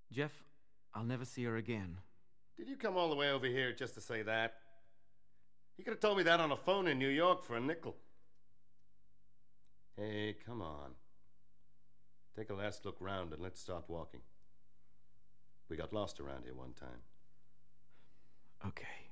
Jeff, I'll never see her again. Did you come all the way over here just to say that? You could have told me that on a phone in New York for a nickel. Hey, come on. Take a last look round and let's start walking. We got lost around here one time. Okay.